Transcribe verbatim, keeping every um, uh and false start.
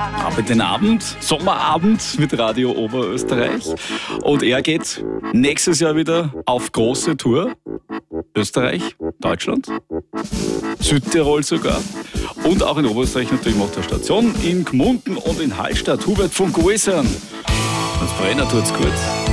Habe den Abend, Sommerabend mit Radio Oberösterreich. Und er geht nächstes Jahr wieder auf große Tour. Österreich, Deutschland, Südtirol sogar. Und auch in Oberösterreich natürlich macht er Station in Gmunden und in Hallstatt. Hubert von Goisern. Das Brenner tut's gut.